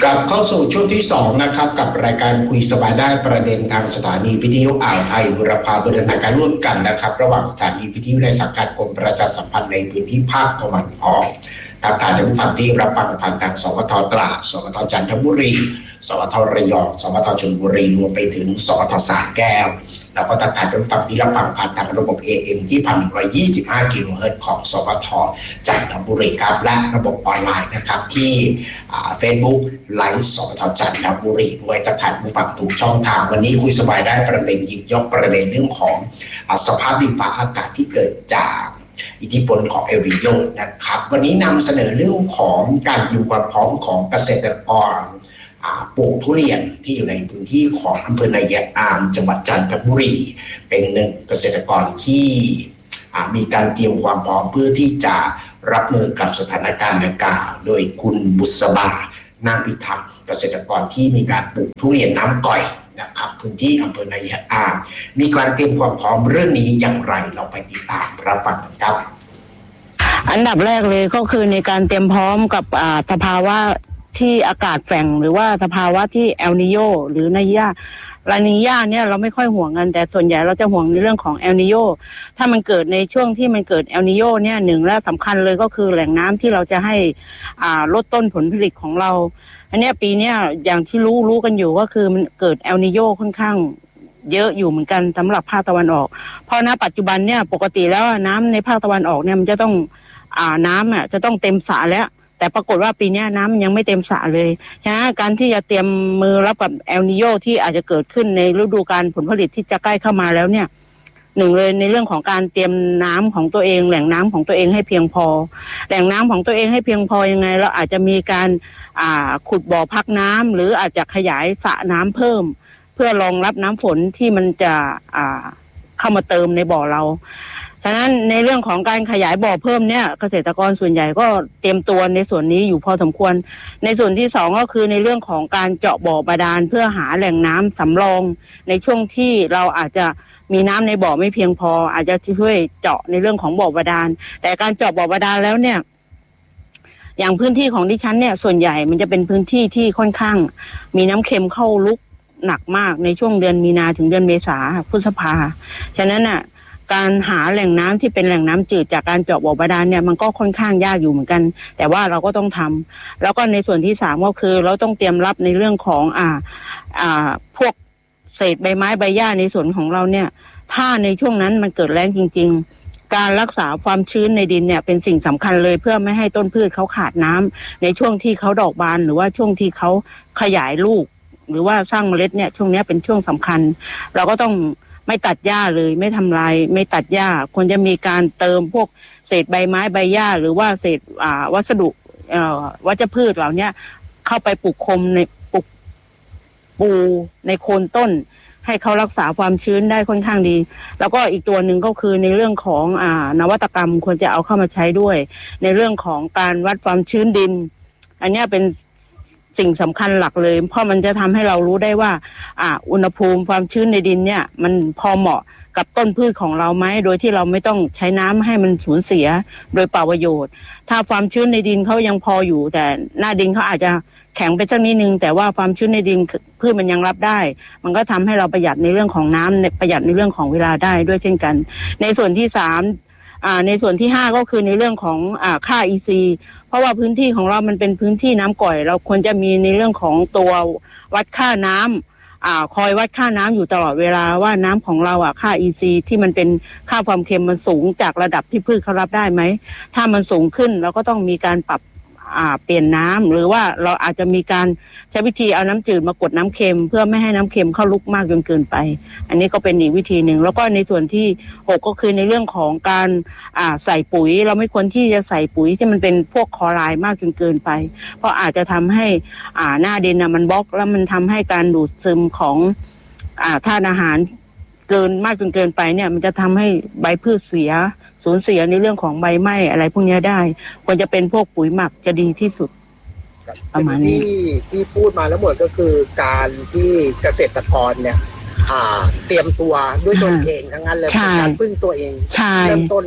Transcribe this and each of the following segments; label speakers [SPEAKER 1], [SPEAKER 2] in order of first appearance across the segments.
[SPEAKER 1] กลับเข้าสู่ช่วงที่2นะครับกับรายการคุยสบายได้ประเด็นทางสถานีวิทยุอ่าวไทยบุรพาบูรณาการร่วมกันนะครับระหว่างสถานีวิทยุในสังกัดกรมประชาสัมพันธ์ในพื้นที่ภาคตะวันออกทักทายท่านผู้ฟังที่รับฟังผ่านทางสวท.ตราดสวท.จันทบุรีสวท.ระยองสวท.ชลบุรีรวมไปถึงสวท.สระแก้วแล้วก็ทักทายท่านผู้ฟังที่รับฟังผ่านทางระบบ AM ที่ 1,125 กิโลเฮิรตซ์ของสวท.จันทบุรีครับและระบบออนไลน์นะครับที่Facebook ไลฟ์สวท.จันทบุรีด้วยทักทายผู้ฟังทุกช่องทางวันนี้คุยสบายได้ประเด็นหยิบยกประเด็นเรื่องของสภาพดินฟ้าอากาศที่เกิดจากอิทธิพลของเอลนีโญนะครับวันนี้นำเสนอเรื่องของการเตรียมความพร้อมของเกษตรกรปลูกทุเรียนที่อยู่ในพื้นที่ของอำเภอนายายามจังหวัดจันทบุรีเป็นหนึ่งเกษตรกรที่มีการเตรียมความพร้อมเพื่อที่จะรับมือกับสถานการณ์ดังกล่าวโดยคุณบุษบานาพิทักษ์เกษตรกรที่มีการปลูกทุเรียนน้ำก่อยนะครับพื้นที่อำเภอนายายามมีการเตรียมความพร้อมเรื่องนี้อย่างไรเราไปติดตามรับฟังกันครับ
[SPEAKER 2] อันดับแรกเลยก็คือในการเตรียมพร้อมกับสภาวะที่อากาศแฝงหรือว่าสภาวะที่เอลนีโญหรือลานีญาเนี่ยเราไม่ค่อยห่วงกันแต่ส่วนใหญ่เราจะห่วงในเรื่องของเอลนีโญถ้ามันเกิดในช่วงที่มันเกิดเอลนีโญเนี่ยหนึ่งและสำคัญเลยก็คือแหล่งน้ำที่เราจะให้ลดต้นผลผลิตของเราอันนี้ปีนี้อย่างที่รู้กันอยู่ก็คือมันเกิดเอลนีโญค่อนข้างเยอะอยู่เหมือนกันสำหรับภาคตะวันออกเพราะณปัจจุบันเนี่ยปกติแล้วน้ำในภาคตะวันออกเนี่ยมันจะต้องน้ำจะต้องเต็มสระแล้วแต่ปรากฏว่าปีนี้น้ำยังไม่เต็มสระเลยฉะนั้นการที่จะเตรียมมือรับกับเอลนีโญที่อาจจะเกิดขึ้นในฤดูกาลผลผลิตที่จะใกล้เข้ามาแล้วเนี่ยหนึ่งเลยในเรื่องของการเตรียมน้ำของตัวเองแหล่งน้ำของตัวเองให้เพียงพอแหล่งน้ำของตัวเองให้เพียงพอยังไงเราอาจจะมีการขุดบ่อพักน้ำหรืออาจจะขยายสระน้ำเพิ่มเพื่อรองรับน้ำฝนที่มันจะเข้ามาเติมในบ่อเราฉะนั้นในเรื่องของการขยายบ่อเพิ่มเนี่ยเกษตรกรส่วนใหญ่ก็เตรียมตัวในส่วนนี้อยู่พอสมควรในส่วนที่สองก็คือในเรื่องของการเจาะบ่อบาดาลเพื่อหาแหล่งน้ำสำรองในช่วงที่เราอาจจะมีน้ำในบ่อไม่เพียงพออาจจะช่วยเจาะในเรื่องของบ่อบาดาลแต่การเจาะบ่อบาดาลแล้วเนี่ยอย่างพื้นที่ของดิฉันเนี่ยส่วนใหญ่มันจะเป็นพื้นที่ที่ค่อนข้างมีน้ำเค็มเข้าลุกหนักมากในช่วงเดือนมีนาถึงเดือนเมษาพฤษภาฉะนั้นน่ะการหาแหล่งน้ำที่เป็นแหล่งน้ำจืดจากการเจาะบ่อบาดาลเนี่ยมันก็ค่อนข้างยากอยู่เหมือนกันแต่ว่าเราก็ต้องทำแล้วก็ในส่วนที่3ก็คือเราต้องเตรียมรับในเรื่องของพวกเศษใบไม้ใบหญ้าในส่วนของเราเนี่ยถ้าในช่วงนั้นมันเกิดแล้งจริงๆการรักษาความชื้นในดินเนี่ยเป็นสิ่งสำคัญเลยเพื่อไม่ให้ต้นพืชเขาขาดน้ำในช่วงที่เขาดอกบานหรือว่าช่วงที่เขาขยายลูกหรือว่าสร้างเมล็ดเนี่ยช่วงนี้เป็นช่วงสำคัญเราก็ต้องไม่ตัดหญ้าเลยไม่ทำลายไม่ตัดหญ้าควรจะมีการเติมพวกเศษใบไม้ใบหญ้าหรือว่าเศษวัสดุวัชพืชเหล่านี้เข้าไปปลูกคมในปูในโคนต้นให้เขารักษาความชื้นได้ค่อนข้างดีแล้วก็อีกตัวหนึ่งก็คือในเรื่องของนวัตกรรมควรจะเอาเข้ามาใช้ด้วยในเรื่องของการวัดความชื้นดินอันนี้เป็นสิ่งสำคัญหลักเลยเพราะมันจะทำให้เรารู้ได้ว่าอุณหภูมิความชื้นในดินเนี่ยมันพอเหมาะกับต้นพืชของเราไหมโดยที่เราไม่ต้องใช้น้ำให้มันสูญเสียโดยเปล่าประโยชน์ถ้าความชื้นในดินเขายังพออยู่แต่หน้าดินเขาอาจจะแข็งไปสักนิดนึงแต่ว่าความชื้นในดินพืชมันยังรับได้มันก็ทำให้เราประหยัดในเรื่องของน้ำประหยัดในเรื่องของเวลาได้ด้วยเช่นกันในส่วนที่3ในส่วนที่5ก็คือในเรื่องของค่า EC เพราะว่าพื้นที่ของเรามันเป็นพื้นที่น้ำก่อยเราควรจะมีในเรื่องของตัววัดค่าน้ำคอยวัดค่าน้ำอยู่ตลอดเวลาว่าน้ำของเราค่า EC ที่มันเป็นค่าความเค็มมันสูงจากระดับที่พืชเขารับได้ไหมถ้ามันสูงขึ้นเราก็ต้องมีการปรับเปลี่ยนน้ำหรือว่าเราอาจจะมีการใช้วิธีเอาน้ำจืดมากดน้ำเค็มเพื่อไม่ให้น้ำเค็มเข้าลุกมากจนเกินไปอันนี้ก็เป็นอีกวิธีหนึ่งแล้วก็ในส่วนที่6ก็คือในเรื่องของการใส่ปุ๋ยเราไม่ควรที่จะใส่ปุ๋ยที่มันเป็นพวกคลอไรด์มากจนเกินไปเพราะอาจจะทำให้หน้าดินมันบล็อกแล้วมันทำให้การดูดซึมของธาตุอาหารเกินมากจนเกินไปเนี่ยมันจะทำให้ใบพืชสูญเสียในเรื่องของใบไหม้อะไรพวกนี้ได้ควรจะเป็นพวกปุ๋ยหมักจะดีที่สุดประมาณนี้
[SPEAKER 3] ที่พูดมาแล้วหมดก็คือการที่เกษตรกรเนี่ยเตรียมตัวด้วยตนเองทั้งนั้นเลยเป็นการพึ่งตัวเองเริ่มต้นก่อน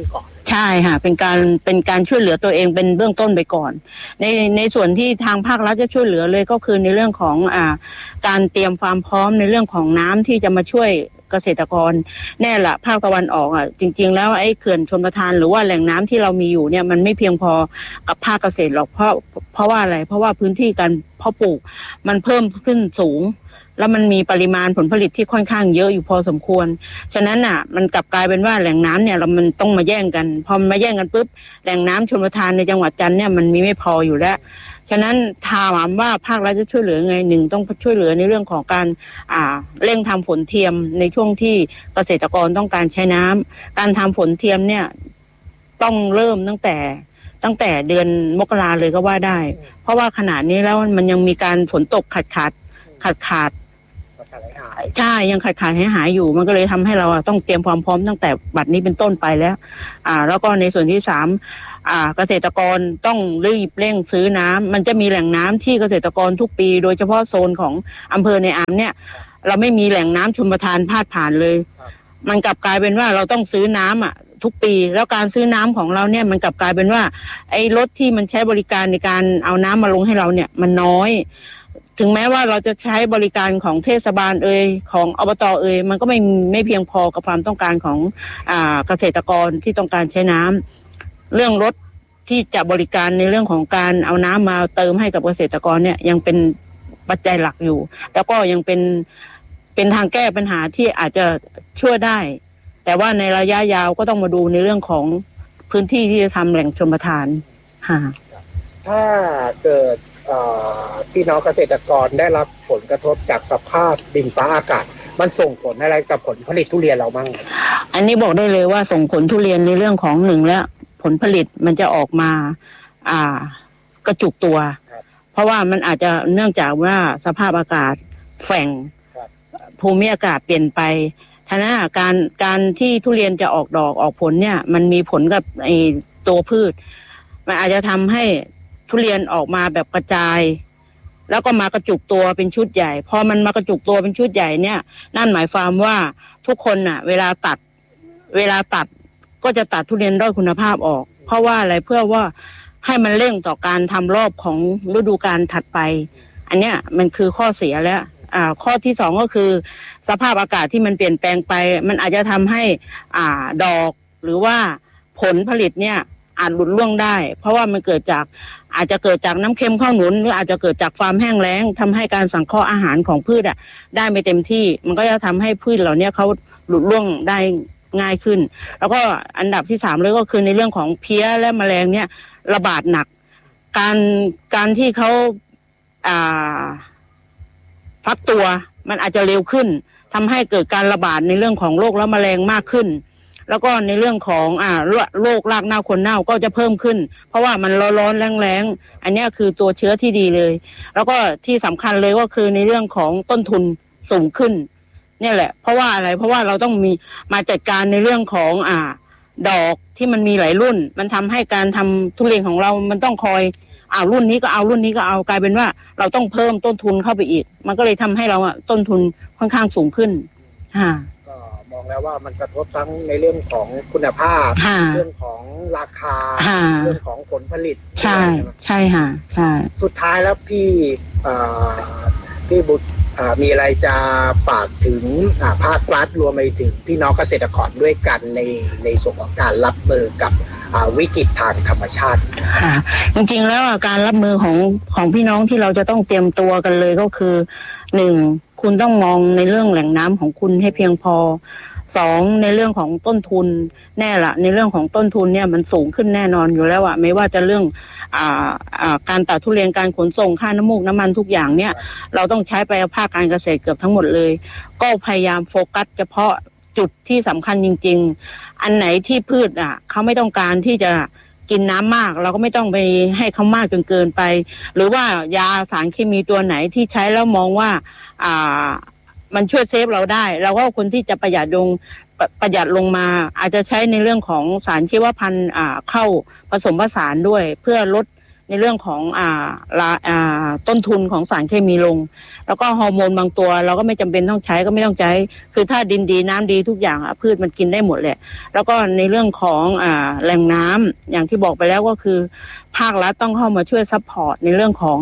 [SPEAKER 2] ใช่ค่ะเป็นการช่วยเหลือตัวเองเป็นเบื้องต้นไปก่อนในส่วนที่ทางภาครัฐจะช่วยเหลือเลยก็คือในเรื่องของการเตรียมความพร้อมในเรื่องของน้ำที่จะมาช่วยเกษตรกรแน่ละภาคตะวันออกจริงๆแล้วไอ้เขื่อนชลประทานหรือว่าแหล่งน้ำที่เรามีอยู่เนี่ยมันไม่เพียงพอกับภาคเกษตรหรอกเพราะว่าอะไรเพราะว่าพื้นที่การเพาะปลูกมันเพิ่มขึ้นสูงแล้วมันมีปริมาณผลผลิตที่ค่อนข้างเยอะอยู่พอสมควรฉะนั้นมันกลับกลายเป็นว่าแหล่งน้ำเนี่ยมันต้องมาแย่งกันพอมาแย่งกันปุ๊บแหล่งน้ำชลประทานในจังหวัดจันทร์เนี่ยมันมีไม่พออยู่แล้วฉะนั้นถามว่าภาครัฐจะช่วยเหลือไงหนึ่งต้องช่วยเหลือในเรื่องของการเร่งทำฝนเทียมในช่วงที่เกษตรกรต้องการใช้น้ำการทำฝนเทียมเนี่ยต้องเริ่มตั้งแต่เดือนมกราเลยก็ว่าได้เพราะว่าขณะนี้แล้วมันยังมีการฝนตกขาดใช่ยังขาดหายอยู่มันก็เลยทำให้เราต้องเตรียมความพร้อมตั้งแต่บัดนี้เป็นต้นไปแล้วแล้วก็ในส่วนที่3เกษตรกรต้องรีบเร่งซื้อน้ำมันจะมีแหล่งน้ำที่เกษตรกรทุกปีโดยเฉพาะโซนของอำเภอในอามเนี่ยเราไม่มีแหล่งน้ำชลประทานพาดผ่านเลยมันกลับกลายเป็นว่าเราต้องซื้อน้ำทุกปีแล้วการซื้อน้ำของเราเนี่ยมันกลับกลายเป็นว่าไอ้รถที่มันใช้บริการในการเอาน้ำมาลงให้เราเนี่ยมันน้อยถึงแม้ว่าเราจะใช้บริการของเทศบาลของอบตมันก็ไม่เพียงพอกับความต้องการของเกษตรกรที่ต้องการใช้น้ำเรื่องรถที่จะบริการในเรื่องของการเอาน้ำมาเติมให้กับเกษตรกรเนี่ยยังเป็นปัจจัยหลักอยู่แล้วก็ยังเป็นทางแก้ปัญหาที่อาจจะช่วยได้แต่ว่าในระยะยาวก็ต้องมาดูในเรื่องของพื้นที่ที่จะทำแหล่งชลประทานค่ะ
[SPEAKER 3] ถ้าเกิดพี่น้องเกษตรกรได้รับผลกระทบจากสภาพดินฟ้าอากาศมันส่งผลอะไรกับผลผลิตทุเรียนเราบ้าง
[SPEAKER 2] อันนี้บอกได้เลยว่าส่งผลทุเรียนในเรื่องของหนึ่งแล้วผลผลิตมันจะออกมากระจุกตัวเพราะว่ามันอาจจะเนื่องจากว่าสภาพอากาศแฝงภูมิอากาศเปลี่ยนไปฉะนั้นการที่ทุเรียนจะออกดอกออกผลเนี่ยมันมีผลกับไอ้ตัวพืชมันอาจจะทำให้ทุเรียนออกมาแบบกระจายแล้วก็มากระจุกตัวเป็นชุดใหญ่พอมันมากระจุกตัวเป็นชุดใหญ่เนี่ยนั่นหมายความว่าทุกคนเวลาตัดก็จะตัดทุเรียนด้อยคุณภาพออกเพราะว่าอะไรเพื่อว่าให้มันเร่งต่อการทำรอบของฤดูกาลถัดไปอันเนี้ยมันคือข้อเสียแล้วข้อที่2ก็คือสภาพอากาศที่มันเปลี่ยนแปลงไปมันอาจจะทำให้ดอกหรือว่าผลผลิตเนี่ยอาจหลุดร่วงได้เพราะว่ามันอาจจะเกิดจากน้ำเค็มเข้าหนุนหรืออาจจะเกิดจากความแห้งแล้งทำให้การสังเคราะห์อาหารของพืชได้ไม่เต็มที่มันก็จะทำให้พืชเหล่านี้เขาหลุดร่วงได้ง่ายขึ้นแล้วก็อันดับที่3เลยก็คือในเรื่องของเพี้ยและแมลงเนี่ยระบาดหนักการที่เขาฟักตัวมันอาจจะเร็วขึ้นทำให้เกิดการระบาดในเรื่องของโรคและแมลงมากขึ้นแล้วก็ในเรื่องของโรครากเน่าคนเน่าก็จะเพิ่มขึ้นเพราะว่ามันร้อนแรงอันนี้คือตัวเชื้อที่ดีเลยแล้วก็ที่สำคัญเลยก็คือในเรื่องของต้นทุนสูงขึ้นเนี่ยแหละเพราะว่าอะไรเพราะว่าเราต้องมีมาจัดการในเรื่องของดอกที่มันมีหลายรุ่นมันทำให้การทำทุเรียนของเรามันต้องคอยรุ่นนี้ก็เอารุ่นนี้ก็เอากลายเป็นว่าเราต้องเพิ่มต้นทุนเข้าไปอีกมันก็เลยทำให้เราต้นทุนค่อนข้างสูงขึ้น
[SPEAKER 3] ก็มองแล้วว่ามันกระทบทั้งในเรื่องของคุณภาพเรื่องของราคาเรื่องของผลผลิต
[SPEAKER 2] ใช่ค่ะใช่
[SPEAKER 3] สุดท้ายแล้วพี่บุตรมีอะไรจะฝากถึงภาครัฐรวมไปถึงพี่น้องเกษตรกรด้วยกันในส่วนของการรับมือกับวิกฤตทางธรรมชาติ
[SPEAKER 2] จริงๆแล้วการรับมือของพี่น้องที่เราจะต้องเตรียมตัวกันเลยก็คือ1คุณต้องมองในเรื่องแหล่งน้ำของคุณให้เพียงพอ2ในเรื่องของต้นทุนแน่ละในเรื่องของต้นทุนเนี่ยมันสูงขึ้นแน่นอนอยู่แล้วไม่ว่าจะเรื่องการตัดทุเรียนการขนส่งค่าน้ำมูกน้ำมันทุกอย่างเนี่ยเราต้องใช้ไปภาคการเกษตรเกือบทั้งหมดเลยก็พยายามโฟกัสเฉพาะจุดที่สำคัญจริงๆอันไหนที่พืชเขาไม่ต้องการที่จะกินน้ำมากเราก็ไม่ต้องไปให้เขามากจนเกินไปหรือว่ายาสารเคมีตัวไหนที่ใช้แล้วมองว่ามันช่วยเซฟเราได้เราก็คนที่จะประหยัดลงมาอาจจะใช้ในเรื่องของสารชีวพันธุ์เข้าผสมผสานด้วยเพื่อลดในเรื่องของต้นทุนของสารเคมีลงแล้วก็ฮอร์โมนบางตัวเราก็ไม่จำเป็นต้องใช้ก็ไม่ต้องใช้คือถ้าดินดีน้ำดีทุกอย่างพืชมันกินได้หมดแหละแล้วก็ในเรื่องของแหล่งน้ำอย่างที่บอกไปแล้วก็คือภาครัฐต้องเข้ามาช่วยซัพพอร์ตในเรื่องของ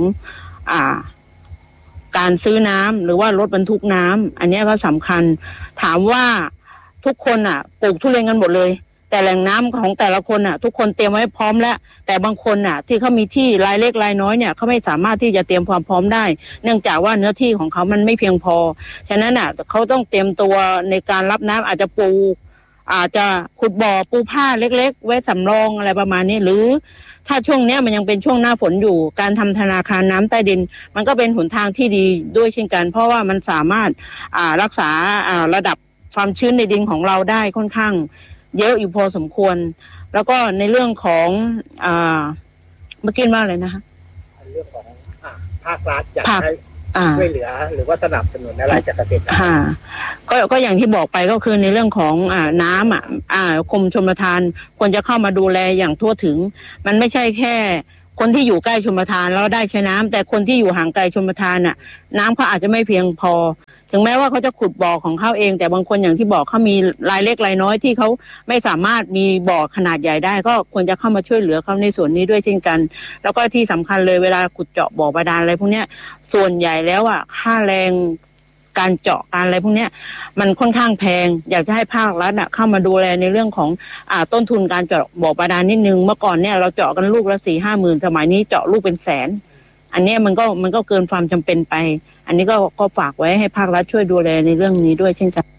[SPEAKER 2] การซื้อน้ำหรือว่ารถบรรทุกน้ำอันนี้ก็สำคัญถามว่าทุกคนปลูกทุเรียนกันหมดเลยแต่แหล่งน้ำของแต่ละคนทุกคนเตรียมไว้พร้อมแล้วแต่บางคนที่เขามีที่รายเล็กรายน้อยเนี่ยเขาไม่สามารถที่จะเตรียมความพร้อมได้เนื่องจากว่าเนื้อที่ของเขามันไม่เพียงพอฉะนั้นเขาต้องเตรียมตัวในการรับน้ำอาจจะขุดบ่อปูผ้าเล็กๆไว้สำรองอะไรประมาณนี้หรือถ้าช่วงนี้มันยังเป็นช่วงหน้าฝนอยู่การทำธนาคารน้ำใต้ดินมันก็เป็นหนทางที่ดีด้วยเช่นกันเพราะว่ามันสามารถรักษาระดับความชื้นในดินของเราได้ค่อนข้างเยอะอยู่พอสมควรแล้วก็ในเรื่องของเมื่อกี้ว่าอะไรนะคะ
[SPEAKER 3] เรื่องของภาครัฐอยากให้ช่วยเหลือหรือว่าสนับสนุนอะไรจากเกษตรกร
[SPEAKER 2] ก็อย่างที่บอกไปก็คือในเรื่องของน้ำกรมชลประทานควรจะเข้ามาดูแลอย่างทั่วถึงมันไม่ใช่แค่คนที่อยู่ใกล้ชลประทานแล้วได้ใช้น้ำแต่คนที่อยู่ห่างไกลชลประทานน้ำเขาอาจจะไม่เพียงพอถึงแม้ว่าเขาจะขุดบ่อของเขาเองแต่บางคนอย่างที่บอกเขามีรายเล็กรายน้อยที่เขาไม่สามารถมีบ่อขนาดใหญ่ได้ก็ควรจะเข้ามาช่วยเหลือเขาในส่วนนี้ด้วยเช่นกันแล้วก็ที่สำคัญเลยเวลาขุดเจาะบ่อบาดาลอะไรพวกนี้ส่วนใหญ่แล้วค่าแรงการเจาะการอะไรพวกนี้มันค่อนข้างแพงอยากจะให้ภาครัฐเข้ามาดูแลในเรื่องของต้นทุนการเจาะบ่อบาดาลนิดนึงเมื่อก่อนเนี่ยเราเจาะกันลูกละ 4-5 หมื่นสมัยนี้เจาะลูกเป็นแสนอันนี้มันก็เกินความจำเป็นไปอันนี้ก็ฝากไว้ให้ภาครัฐช่วยดูแลในเรื่องนี้ด้วยเช่นกัน